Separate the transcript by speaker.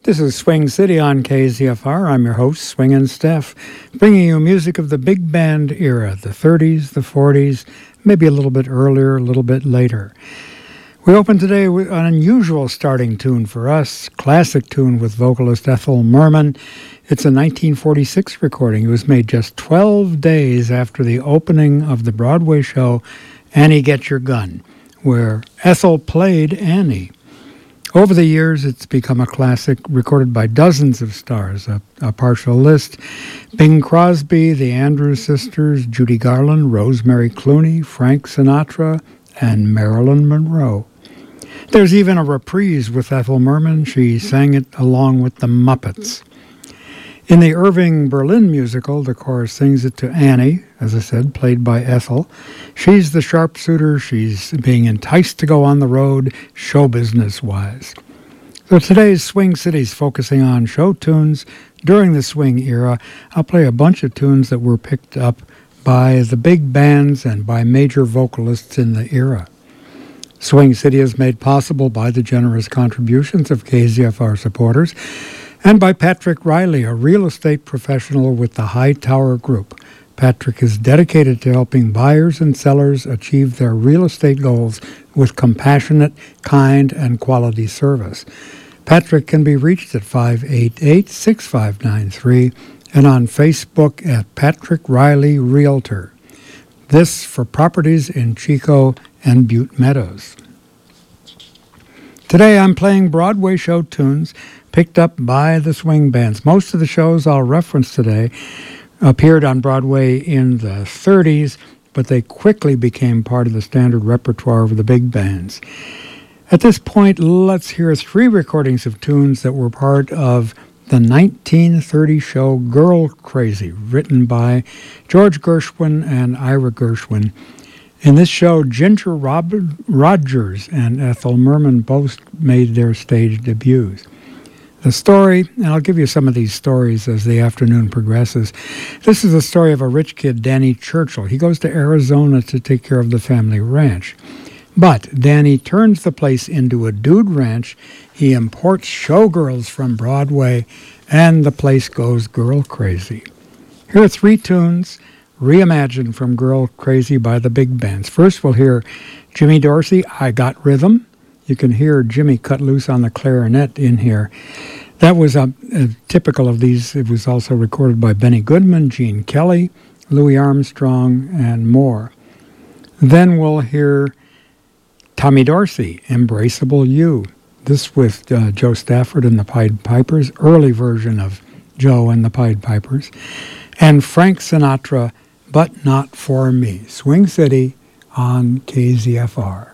Speaker 1: This is Swing City on KZFR. I'm your host, Swingin' Steph, bringing you music of the big band era, the 30s, the 40s, maybe a little bit earlier, a little bit later. We open today with an unusual starting tune for us, classic tune with vocalist Ethel Merman. It's a 1946 recording. It was made just 12 days after the opening of the Broadway show Annie Get Your Gun, where Ethel played Annie. Over the years, it's become a classic, recorded by dozens of stars, a partial list: Bing Crosby, the Andrews Sisters, Judy Garland, Rosemary Clooney, Frank Sinatra, and Marilyn Monroe. There's even a reprise with Ethel Merman. She sang it along with the Muppets. In the Irving Berlin musical, the chorus sings it to Annie, as I said, played by Ethel. She's the sharpshooter. She's being enticed to go on the road, show business-wise. So today's Swing City's focusing on show tunes during the swing era. I'll play a bunch of tunes that were picked up by the big bands and by major vocalists in the era. Swing City is made possible by the generous contributions of KZFR supporters and by Patrick Riley, a real estate professional with the Hightower Group. Patrick is dedicated to helping buyers and sellers achieve their real estate goals with compassionate, kind, and quality service. Patrick can be reached at 588-6593 and on Facebook at Patrick Riley Realtor. This for properties in Chico and Butte Meadows. Today I'm playing Broadway show tunes picked up by the swing bands. Most of the shows I'll reference today appeared on Broadway in the 30s, but they quickly became part of the standard repertoire of the big bands. At this point, let's hear three recordings of tunes that were part of the 1930 show Girl Crazy, written by George Gershwin and Ira Gershwin. In this show, Ginger Rogers and Ethel Merman both made their stage debuts. The story, and I'll give you some of these stories as the afternoon progresses. This is the story of a rich kid, Danny Churchill. He goes to Arizona to take care of the family ranch. But Danny turns the place into a dude ranch. He imports showgirls from Broadway, and the place goes girl crazy. Here are three tunes reimagined from Girl Crazy by the big bands. First, we'll hear Jimmy Dorsey, I Got Rhythm. You can hear Jimmy cut loose on the clarinet in here. That was typical of these. It was also recorded by Benny Goodman, Gene Kelly, Louis Armstrong, and more. Then we'll hear Tommy Dorsey, Embraceable You. This with Joe Stafford and the Pied Pipers, early version of Joe and the Pied Pipers. And Frank Sinatra, But Not For Me. Swing City on KZFR.